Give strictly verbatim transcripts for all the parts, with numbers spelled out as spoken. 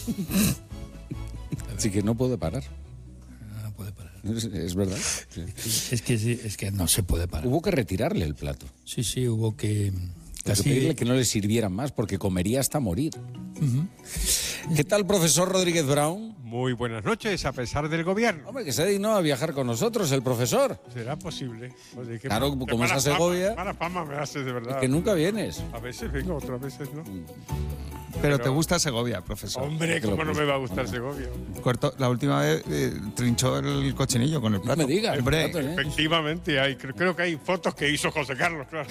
Así que no puede parar. No puede parar. Es, es verdad. Sí. Es que sí, es que no se puede parar. Hubo que retirarle el plato. Sí, sí, hubo que... Casi que pedirle que no le sirvieran más porque comería hasta morir. Uh-huh. ¿Qué tal, profesor Rodríguez Brown? Muy buenas noches, a pesar del gobierno. Hombre, que se dignó a viajar con nosotros, el profesor. ¿Será posible? Oye, que claro, que como es a Segovia. Mala fama me haces, de verdad. Es que nunca vienes. A veces vengo, otras veces no. Pero, Pero te gusta Segovia, profesor. Hombre, ¿cómo no me va a gustar Segovia? Corto, la última vez eh, trinchó el cochinillo con el plato. No me digas. Hombre, efectivamente, hay, creo, creo que hay fotos que hizo José Carlos, claro.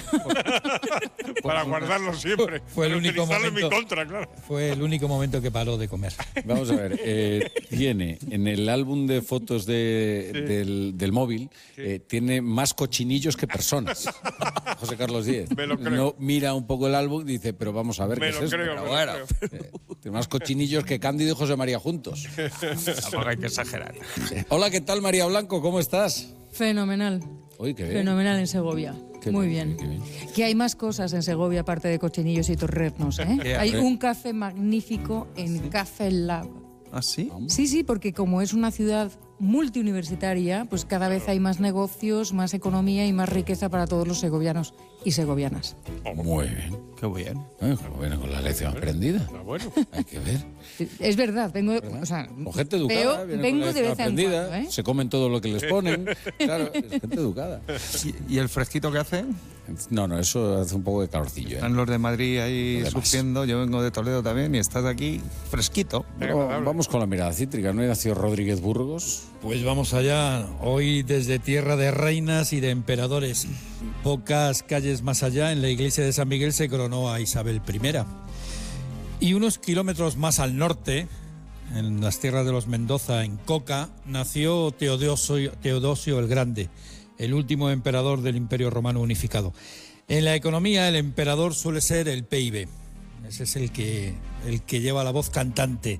Para guardarlo siempre. Fue el único momento, en mi contra, claro. Fue el único momento que paró de comer. Vamos a ver, eh, tiene en el álbum de fotos de, sí. del, del móvil, sí. eh, tiene más cochinillos que personas. José Carlos Díez. Me lo creo. No mira un poco el álbum y dice, pero vamos a ver me qué lo es esto. Creo, Pero, me bueno, lo eh, tiene más cochinillos que Cándido y José María juntos. Tampoco hay que exagerar. Hola, ¿qué tal, María Blanco? ¿Cómo estás? Fenomenal. Uy, qué bien. Fenomenal en Segovia. Qué Muy bien. bien. bien. Que hay más cosas en Segovia aparte de cochinillos y torrernos, ¿eh? Hay un café magnífico en ¿Sí? Café Lab. ¿Ah, sí? Sí, sí, porque como es una ciudad multiuniversitaria, pues cada vez hay más negocios, más economía y más riqueza para todos los segovianos y segovianas. Oh, muy bien. Qué bien. Eh, bueno, con la lección aprendida. Bueno. Hay que ver. Es verdad, vengo... ¿verdad? O sea, con gente educada. Veo, vengo con de vez en cuando, ¿eh? Se comen todo lo que les ponen. Claro, es gente educada. ¿Y, y el fresquito que hace? No, no, eso hace un poco de calorcillo. ¿eh? Están los de Madrid ahí Además. sufriendo. Yo vengo de Toledo también y estás aquí fresquito. Pero vamos con la mirada cítrica, ¿no, Ignacio Rodríguez Burgos? Pues vamos allá, hoy desde tierra de reinas y de emperadores. Pocas calles más allá, en la iglesia de San Miguel se coronó a Isabel primera. Y unos kilómetros más al norte, en las tierras de los Mendoza, en Coca, nació Teodosio, Teodosio el Grande, el último emperador del Imperio Romano unificado. En la economía, el emperador suele ser el P I B. Ese es el que, el que lleva la voz cantante.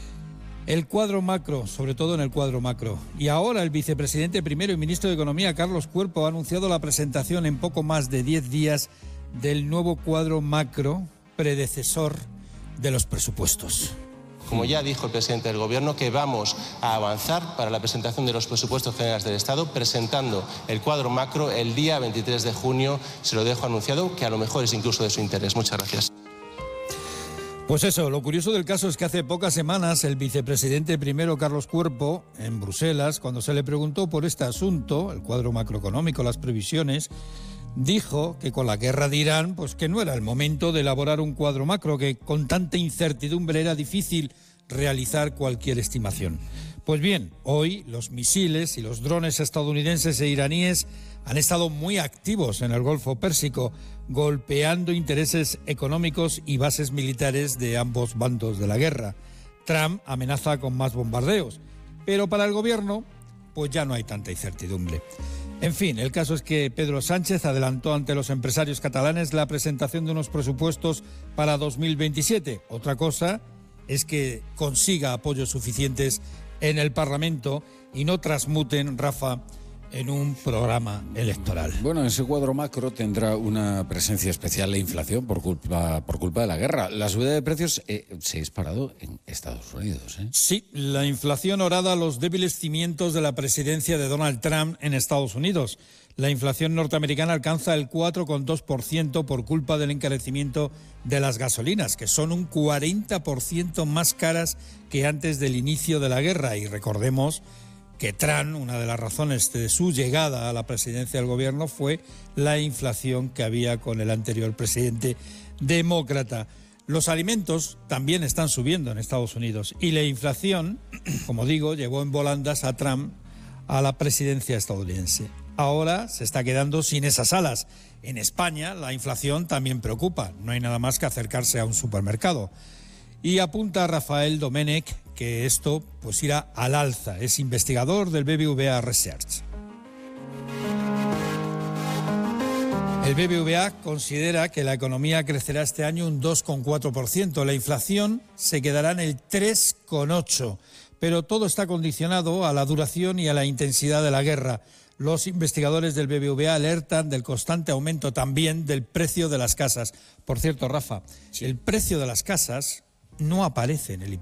El cuadro macro, sobre todo en el cuadro macro. Y ahora el vicepresidente primero y ministro de Economía, Carlos Cuerpo, ha anunciado la presentación en poco más de diez días del nuevo cuadro macro predecesor de los presupuestos. Como ya dijo el presidente del Gobierno, que vamos a avanzar para la presentación de los presupuestos generales del Estado, presentando el cuadro macro el día veintitrés de junio. Se lo dejo anunciado, que a lo mejor es incluso de su interés. Muchas gracias. Pues eso, lo curioso del caso es que hace pocas semanas el vicepresidente primero, Carlos Cuerpo, en Bruselas, cuando se le preguntó por este asunto, el cuadro macroeconómico, las previsiones, dijo que con la guerra de Irán, pues que no era el momento de elaborar un cuadro macro, que con tanta incertidumbre era difícil realizar cualquier estimación. Pues bien, hoy los misiles y los drones estadounidenses e iraníes han estado muy activos en el Golfo Pérsico, golpeando intereses económicos y bases militares de ambos bandos de la guerra. Trump amenaza con más bombardeos, pero para el gobierno, pues ya no hay tanta incertidumbre. En fin, el caso es que Pedro Sánchez adelantó ante los empresarios catalanes la presentación de unos presupuestos para dos mil veintisiete. Otra cosa es que consiga apoyos suficientes en el Parlamento y no transmuten, Rafa, en un programa electoral. Bueno, ese cuadro macro tendrá una presencia especial la inflación por culpa, por culpa de la guerra. La subida de precios eh, se ha disparado en Estados Unidos, ¿eh? Sí, la inflación orada los débiles cimientos de la presidencia de Donald Trump en Estados Unidos. La inflación norteamericana alcanza el cuatro coma dos por ciento por culpa del encarecimiento de las gasolinas, que son un cuarenta por ciento más caras que antes del inicio de la guerra. Y recordemos que Trump, una de las razones de su llegada a la presidencia del gobierno fue la inflación que había con el anterior presidente demócrata. Los alimentos también están subiendo en Estados Unidos y la inflación, como digo, llevó en volandas a Trump a la presidencia estadounidense. Ahora se está quedando sin esas alas. En España la inflación también preocupa, no hay nada más que acercarse a un supermercado. Y apunta Rafael Domenech que esto pues irá al alza. Es investigador del B B V A Research. El B B V A considera que la economía crecerá este año un dos coma cuatro por ciento. La inflación se quedará en el tres coma ocho por ciento. Pero todo está condicionado a la duración y a la intensidad de la guerra. Los investigadores del B B V A alertan del constante aumento también del precio de las casas. Por cierto, Rafa, sí. El precio de las casas no aparece en el I P